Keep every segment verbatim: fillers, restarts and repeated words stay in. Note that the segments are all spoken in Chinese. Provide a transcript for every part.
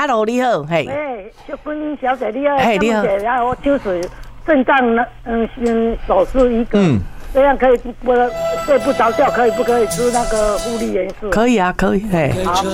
，Hello， 你好，嘿。 喂，秀芬小姐你好， 嘿，你好。 然后就是肾脏呢，嗯，先手术一个，嗯，这样可以不不睡不着觉，可以不可以吃那个护理元素？ 可以啊，可以，嘿。好。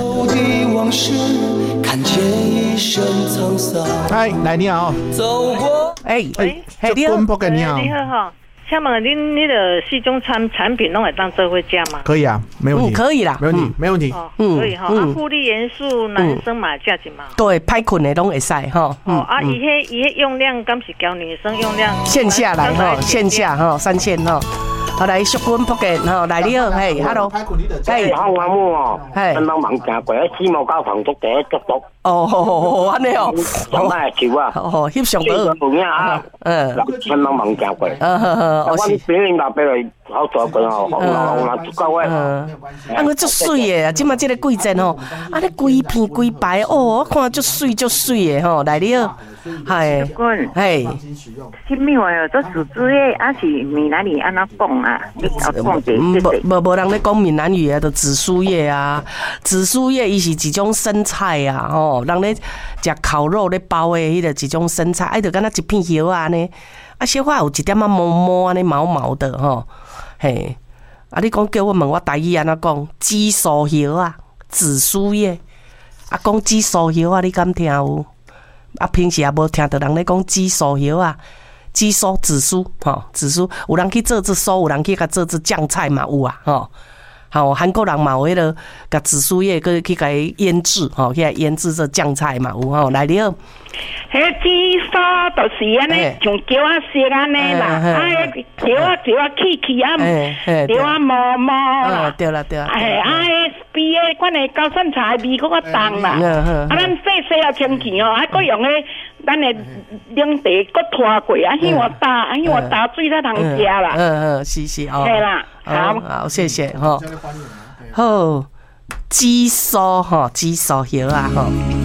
嗨，来你好。 哎哎， 嘿，你好， 温伯格你好。 你好哈。请问恁你的四种产产品拢会当做伙食吗？ 可以啊，没问题。 嗯，可以啦， 没问题，没问题。 哦，可以哈。啊，护理元素男生嘛食一嘛。 对，歹困的拢会使哈。 哦，啊，伊迄伊迄用量，敢是教女生用量？ 线下来哈，线下哈，三线哈。好来，淑芬福建哈，来你好，嘿 ，hello， 嘿，好我母哦，嘿，帮忙行过，起毛胶防毒第一足毒。 哦，安尼哦， 上摆球啊， 哦，翕相到， 有影啊，嗯，帮帮忙行过，嗯嗯嗯，我是别人老爸来好做过哦，好啦好啦，足够诶，嗯， 啊，我足水诶，即马即个季节吼，啊，你规片规白哦，我看足水足水诶吼，来你好。 系， 嘿， 什么话哦？做数字诶，还是闽南语安怎讲啊？你讲者， 无无无人咧讲闽南语啊，就紫苏叶啊，紫苏叶伊是一种生菜啊，吼，人咧食烤肉咧包诶，迄个一种生菜，哎，就敢若一片叶啊呢，啊，小可有一点仔毛毛安尼毛毛的吼，嘿，啊，你讲叫我问我台语安怎讲？紫苏叶啊，紫苏叶，啊，讲紫苏叶啊，你敢听有？啊，平时也无听到人咧讲紫苏叶啊，紫苏、紫苏，吼，紫苏，有人去做只酥，有人去甲做只酱菜嘛有啊，吼。好，韩国人嘛有迄个甲紫苏叶去去甲伊腌制，吼，去来腌制这酱菜嘛有吼。来了， 迄紫苏就是安尼，像叫啊色安尼啦，啊，叫啊叫啊起起啊，叫啊毛毛啦， 对啦对啦， 哎，啊，比迄款的高山茶味搁较重啦，啊，咱洗洗啊清气哦，还搁用迄咱的冷茶搁拖过，啊，香我打，啊，香我打水才通食啦， 嗯嗯，是是哦， 系啦，好， 好，谢谢吼。好，紫苏吼，紫苏叶啊吼。